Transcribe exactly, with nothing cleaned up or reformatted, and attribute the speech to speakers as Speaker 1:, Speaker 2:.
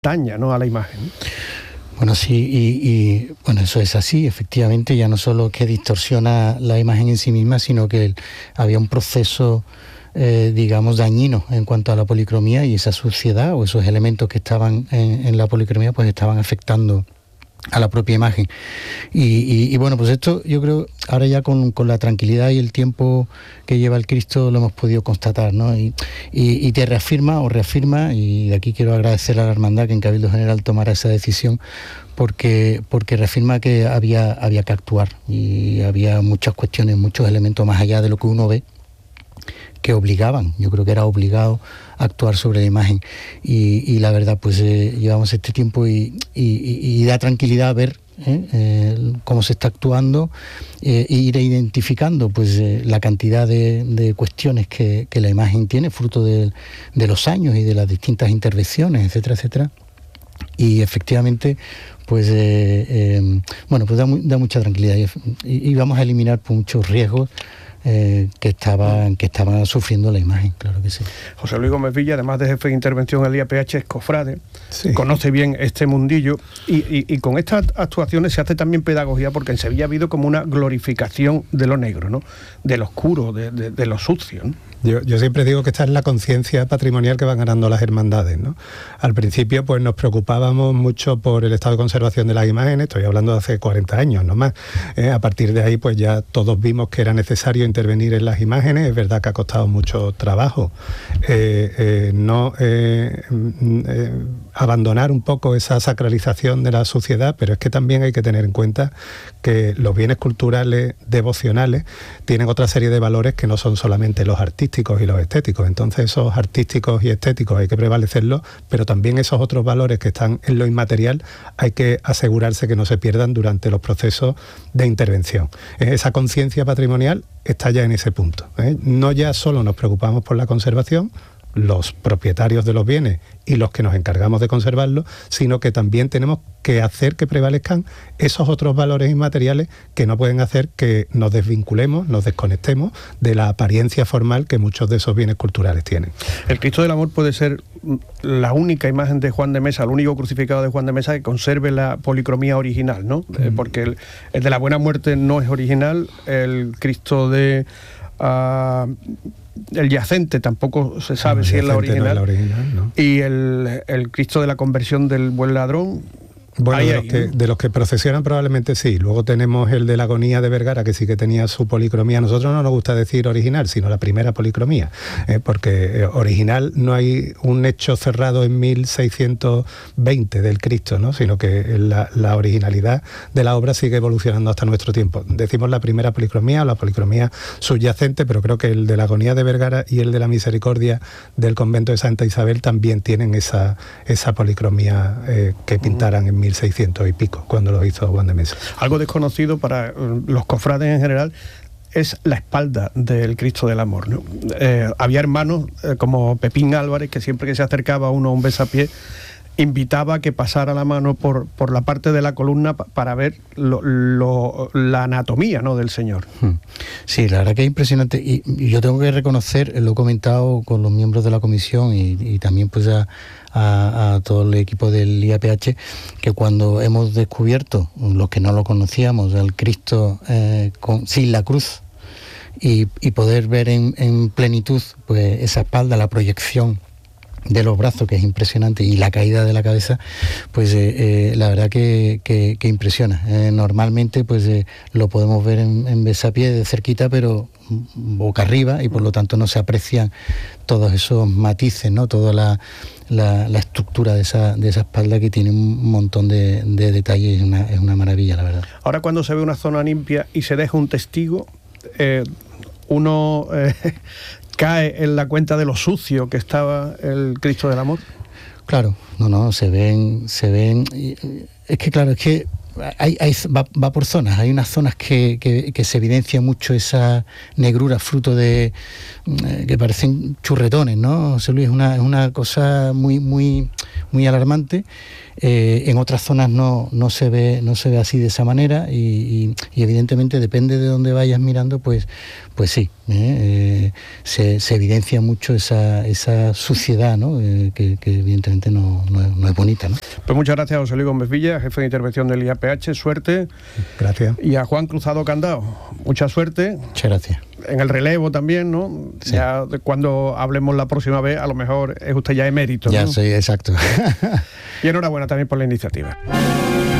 Speaker 1: daña, ¿no?, a la imagen.
Speaker 2: Bueno, sí, y, y bueno, eso es así, efectivamente, ya no solo que distorsiona la imagen en sí misma, sino que el, había un proceso, eh, digamos, dañino en cuanto a la policromía, y esa suciedad o esos elementos que estaban en, en la policromía pues estaban afectando a la propia imagen. Y, y, y bueno, pues esto yo creo, ahora ya con, con la tranquilidad y el tiempo que lleva el Cristo lo hemos podido constatar, ¿no? Y, y, y te reafirma o reafirma, y de aquí quiero agradecer a la Hermandad que en Cabildo General tomara esa decisión, porque, porque reafirma que había, había que actuar, y había muchas cuestiones, muchos elementos más allá de lo que uno ve, que obligaban, yo creo que era obligado a actuar sobre la imagen, y, y la verdad pues eh, llevamos este tiempo y, y, y da tranquilidad a ver eh, eh, cómo se está actuando, eh, e ir identificando pues eh, la cantidad de, de cuestiones que, que la imagen tiene, fruto de, de los años y de las distintas intervenciones, etcétera, etcétera, y efectivamente pues eh, eh, bueno, pues da, mu- da mucha tranquilidad, y, y vamos a eliminar pues, muchos riesgos Eh, que estaban que estaban sufriendo la imagen, claro que sí.
Speaker 1: José Luis Gómez Villa, además de jefe de intervención en el I A P H, es cofrade,
Speaker 3: sí.
Speaker 1: conoce bien este mundillo, y, y, y con estas actuaciones se hace también pedagogía, porque en Sevilla ha habido como una glorificación de lo negro, ¿no?, de lo oscuro, de, de, de lo sucio, ¿no?
Speaker 3: Yo, yo siempre digo que esta es la conciencia patrimonial que van ganando las hermandades, ¿no? Al principio pues nos preocupábamos mucho por el estado de conservación de las imágenes, estoy hablando de hace cuarenta años, no más. Eh, a partir de ahí pues ya todos vimos que era necesario intervenir en las imágenes. Es verdad que ha costado mucho trabajo eh, eh, no eh, eh, abandonar un poco esa sacralización de la suciedad, pero es que también hay que tener en cuenta que los bienes culturales devocionales tienen otra serie de valores que no son solamente los artísticos y los estéticos. Entonces esos artísticos y estéticos hay que prevalecerlos, pero también esos otros valores que están en lo inmaterial hay que asegurarse que no se pierdan durante los procesos de intervención. Esa conciencia patrimonial está ya en ese punto, ¿eh? No ya solo nos preocupamos por la conservación, los propietarios de los bienes y los que nos encargamos de conservarlos, sino que también tenemos que hacer que prevalezcan esos otros valores inmateriales que no pueden hacer que nos desvinculemos, nos desconectemos de la apariencia formal que muchos de esos bienes culturales tienen.
Speaker 1: El Cristo del Amor puede ser la única imagen de Juan de Mesa, el único crucificado de Juan de Mesa que conserve la policromía original, ¿no? Mm. Eh, porque el, el de la Buena Muerte no es original, el Cristo de... Uh, el yacente tampoco se sabe no, si es la original, no es la original, ¿no? Y el, el Cristo de la Conversión del Buen Ladrón,
Speaker 3: bueno,
Speaker 1: ahí,
Speaker 3: de, los
Speaker 1: ahí,
Speaker 3: que,
Speaker 1: ¿no?
Speaker 3: de los que procesionan probablemente sí. Luego tenemos el de la Agonía de Vergara, que sí que tenía su policromía. A nosotros no nos gusta decir original, sino la primera policromía, eh, porque original no hay un hecho cerrado en mil seiscientos veinte del Cristo, ¿no?, sino que la, la originalidad de la obra sigue evolucionando hasta nuestro tiempo. Decimos la primera policromía o la policromía subyacente, pero creo que el de la Agonía de Vergara y el de la Misericordia del convento de Santa Isabel también tienen esa, esa policromía eh, que pintaran en mil seiscientos y pico, cuando lo hizo Juan de Mesa.
Speaker 1: Algo desconocido para los cofrades en general es la espalda del Cristo del Amor, ¿no? Eh, había hermanos eh, como Pepín Álvarez, que siempre que se acercaba uno a un besapié, invitaba a que pasara la mano por, por la parte de la columna pa- para ver lo, lo, la anatomía, ¿no?, del Señor.
Speaker 2: Sí, la verdad que es impresionante, y, y yo tengo que reconocer, lo he comentado con los miembros de la comisión y, y también pues a, a, a todo el equipo del I A P H, que cuando hemos descubierto, los que no lo conocíamos, el Cristo eh, con, sin la cruz, y, y poder ver en, en plenitud pues esa espalda, la proyección de los brazos, que es impresionante, y la caída de la cabeza, pues eh, eh, la verdad que, que, que impresiona. Eh, normalmente pues eh, lo podemos ver en, en besapié de cerquita, pero boca arriba, y por lo tanto no se aprecian todos esos matices, ¿no?, toda la, la, la estructura de esa, de esa espalda, que tiene un montón de, de detalles. Es una, es una maravilla, la verdad.
Speaker 1: Ahora, cuando se ve una zona limpia y se deja un testigo, eh, uno... Eh, cae en la cuenta de lo sucio que estaba el Cristo del Amor.
Speaker 2: Claro, no, no, se ven, se ven, es que claro, es que hay, hay, va, va por zonas, hay unas zonas que, que, que se evidencia mucho esa negrura, fruto de, eh, que parecen churretones, ¿no, José Luis? Es una, es una cosa muy, muy, muy alarmante. Eh, en otras zonas no, no se ve, no se ve así de esa manera, y, y, y evidentemente depende de dónde vayas mirando, pues, pues sí, ¿eh? Eh, se, se evidencia mucho esa, esa suciedad, ¿no? Eh, que, que evidentemente no, no, es, no es bonita, ¿no?
Speaker 1: Pues muchas gracias a José Luis Gómez Villa, jefe de intervención del I A P H, suerte.
Speaker 3: Gracias.
Speaker 1: Y a Juan Cruzado Candao, mucha suerte.
Speaker 2: Muchas gracias.
Speaker 1: En el relevo también, ¿no? Sí. Ya cuando hablemos la próxima vez, a lo mejor es usted ya emérito, ¿no?
Speaker 2: Ya, sí, exacto.
Speaker 1: Y enhorabuena también por la iniciativa.